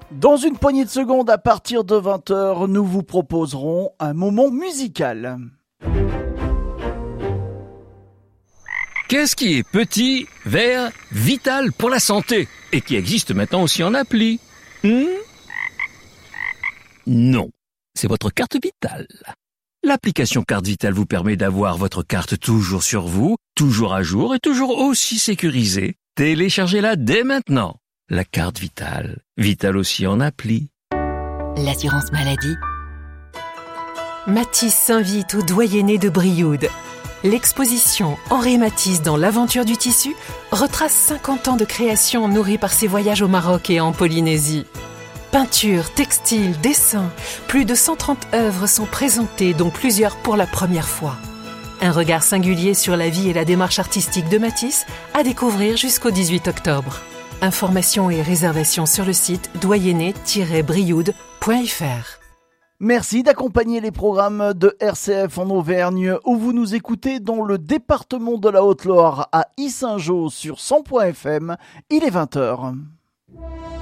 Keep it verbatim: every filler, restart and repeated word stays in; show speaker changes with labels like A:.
A: Dans une poignée de secondes, à partir de vingt heures, nous vous proposerons un moment musical.
B: Qu'est-ce qui est petit, vert, vital pour la santé et qui existe maintenant aussi en appli? hmm Non, c'est votre carte vitale. L'application Carte Vitale vous permet d'avoir votre carte toujours sur vous, toujours à jour et toujours aussi sécurisée. Téléchargez-la dès maintenant. La carte Vitale, vitale aussi en appli.
C: L'assurance maladie. Matisse s'invite au doyenné de Brioude. L'exposition Henri Matisse dans l'aventure du tissu retrace cinquante ans de création nourrie par ses voyages au Maroc et en Polynésie. Peinture, textile, dessin, plus de cent trente œuvres sont présentées, dont plusieurs pour la première fois. Un regard singulier sur la vie et la démarche artistique de Matisse à découvrir jusqu'au dix-huit octobre. Informations et réservations sur le site doyenné tiret brioude point f r.
A: Merci d'accompagner les programmes de R C F en Auvergne où vous nous écoutez dans le département de la Haute-Loire à Yssingeaux sur cent point F M. Il est vingt heures.